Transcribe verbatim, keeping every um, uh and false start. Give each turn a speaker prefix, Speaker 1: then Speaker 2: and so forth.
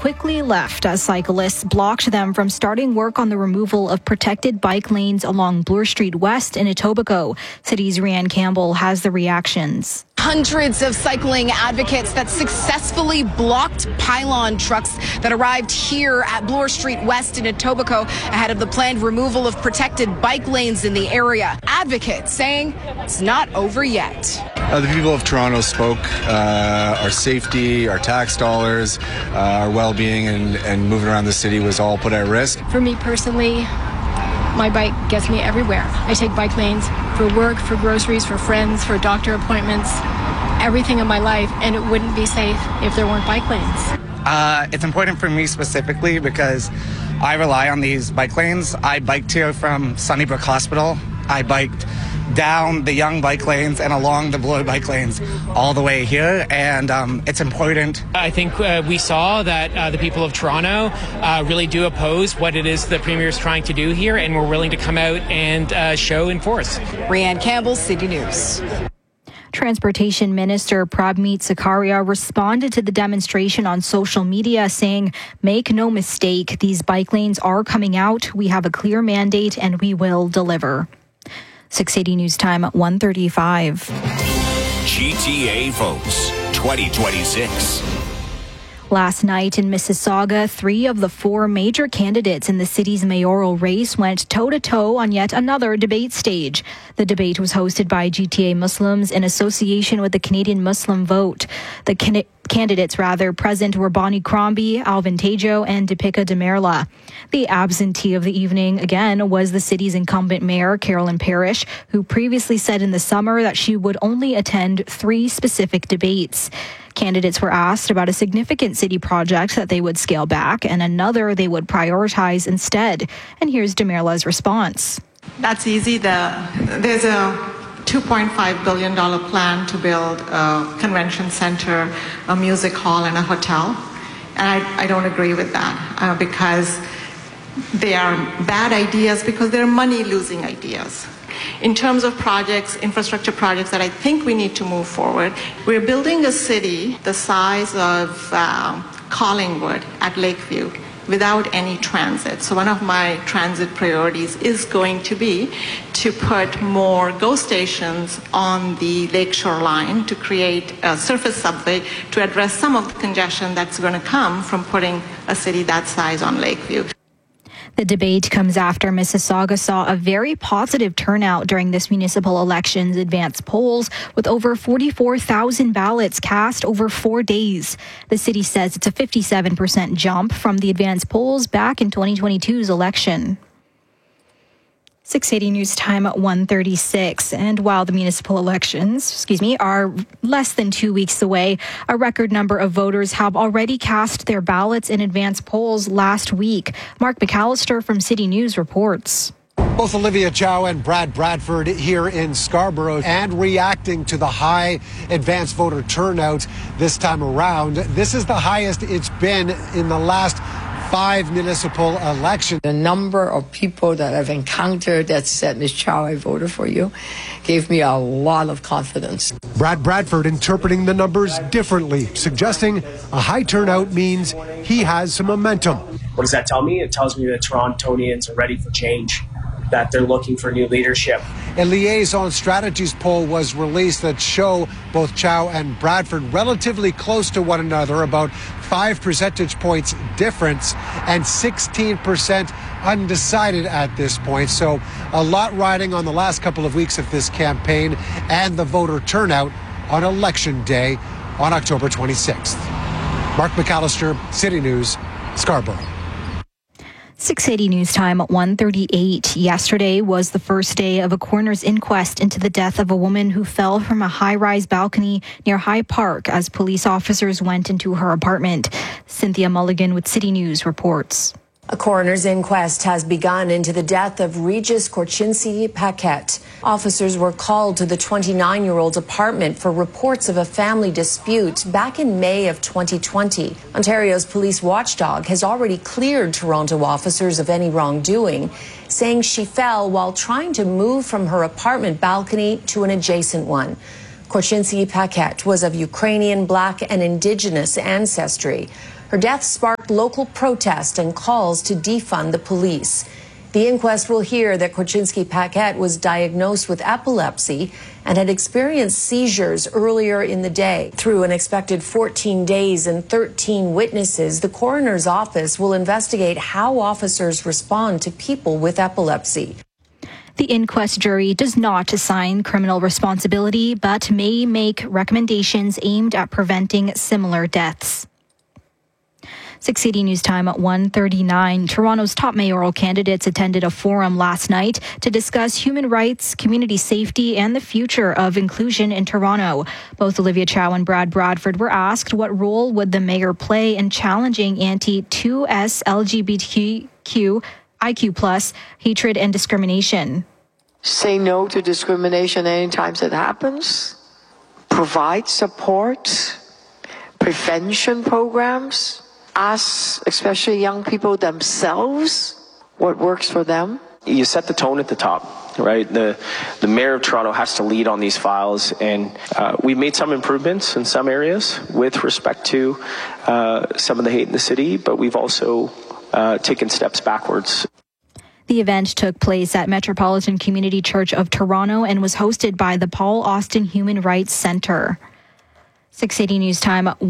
Speaker 1: quickly left as cyclists blocked them from starting work on the removal of protected bike lanes along Bloor Street West in Etobicoke. City's Rianne Campbell has the reactions.
Speaker 2: Hundreds of cycling advocates that successfully blocked pylon trucks that arrived here at Bloor Street West in Etobicoke ahead of the planned removal of protected bike lanes in the area. Advocates saying it's not over yet.
Speaker 3: Uh, the people of Toronto spoke. Uh, our safety, our tax dollars, uh, our well-being and, and moving around the city was all put at risk.
Speaker 4: For me personally, my bike gets me everywhere. I take bike lanes for work, for groceries, for friends, for doctor appointments, everything in my life, and it wouldn't be safe if there weren't bike lanes.
Speaker 5: Uh, it's important for me specifically because I rely on these bike lanes. I biked here from Sunnybrook Hospital. I biked down the Yonge bike lanes and along the Bloor bike lanes all the way here, and um, it's important.
Speaker 6: I think uh, we saw that uh, the people of Toronto uh, really do oppose what it is the Premier is trying to do here, and we're willing to come out and uh, show in force.
Speaker 2: Rianne Campbell, City News.
Speaker 1: Transportation Minister Prabmeet Sarkaria responded to the demonstration on social media, saying, "Make no mistake, these bike lanes are coming out. We have a clear mandate and we will deliver." six eighty News Time at one thirty-five.
Speaker 7: G T A votes twenty twenty-six.
Speaker 1: Last night in Mississauga, three of the four major candidates in the city's mayoral race went toe-to-toe on yet another debate stage. The debate was hosted by G T A Muslims in association with the Canadian Muslim Vote. The can- candidates rather present were Bonnie Crombie, Alvin Tejo, and Deepika Demerla. The absentee of the evening, again, was the city's incumbent mayor, Carolyn Parrish, who previously said in the summer that she would only attend three specific debates. Candidates were asked about a significant city project that they would scale back and another they would prioritize instead. And here's Demerla's response.
Speaker 8: That's easy. The, there's a two point five billion dollars plan to build a convention center, a music hall, and a hotel. And I, I don't agree with that uh, because they are bad ideas because they're money-losing ideas. In terms of projects, infrastructure projects that I think we need to move forward, we're building a city the size of uh, Collingwood at Lakeview without any transit. So one of my transit priorities is going to be to put more GO stations on the lakeshore line to create a surface subway to address some of the congestion that's going to come from putting a city that size on Lakeview.
Speaker 1: The debate comes after Mississauga saw a very positive turnout during this municipal election's advanced polls, with over forty-four thousand ballots cast over four days. The city says it's a fifty-seven percent jump from the advanced polls back in twenty twenty-two's election. six eighty News Time at one thirty-six. And while the municipal elections, excuse me, are less than two weeks away, a record number of voters have already cast their ballots in advance polls last week. Mark McAllister from City News reports.
Speaker 9: Both Olivia Chow and Brad Bradford here in Scarborough and reacting to the high advanced voter turnout this time around. This is the highest it's been in the last five municipal elections.
Speaker 10: The number of people that I've encountered that said, "Miz Chow, I voted for you," gave me a lot of confidence.
Speaker 9: Brad Bradford interpreting the numbers differently, suggesting a high turnout means he has some momentum.
Speaker 11: What does that tell me? It tells me that Torontonians are ready for change, that they're looking for new leadership.
Speaker 9: A Liaison Strategies poll was released that show both Chow and Bradford relatively close to one another, about five percentage points difference, and sixteen percent undecided at this point. So a lot riding on the last couple of weeks of this campaign and the voter turnout on Election Day on October twenty-sixth. Mark McAllister, City News, Scarborough.
Speaker 1: six eighty News Time at one thirty-eight. Yesterday was the first day of a coroner's inquest into the death of a woman who fell from a high-rise balcony near High Park as police officers went into her apartment. Cynthia Mulligan with City News reports.
Speaker 12: A coroner's inquest has begun into the death of Regis Korchinski Paquette. Officers were called to the twenty-nine-year-old's apartment for reports of a family dispute back in May of twenty twenty. Ontario's police watchdog has already cleared Toronto officers of any wrongdoing, saying she fell while trying to move from her apartment balcony to an adjacent one. Korchinski Paquette was of Ukrainian, Black, and Indigenous ancestry. Her death sparked local protest and calls to defund the police. The inquest will hear that Korchinski Paquette was diagnosed with epilepsy and had experienced seizures earlier in the day. Through an expected fourteen days and thirteen witnesses, the coroner's office will investigate how officers respond to people with epilepsy.
Speaker 1: The inquest jury does not assign criminal responsibility, but may make recommendations aimed at preventing similar deaths. six eighty News Time at one thirty-nine. Toronto's top mayoral candidates attended a forum last night to discuss human rights, community safety, and the future of inclusion in Toronto. Both Olivia Chow and Brad Bradford were asked what role would the mayor play in challenging anti two S L G B T Q I Q plus hatred and discrimination.
Speaker 10: Say no to discrimination anytime it happens. Provide support, prevention programs. Ask, especially young people themselves, what works for them.
Speaker 11: You set the tone at the top, right? The the mayor of Toronto has to lead on these files, and uh, we've made some improvements in some areas with respect to uh, some of the hate in the city, but we've also uh, taken steps backwards.
Speaker 1: The event took place at Metropolitan Community Church of Toronto and was hosted by the Paul Austin Human Rights Centre. six eighty News Time.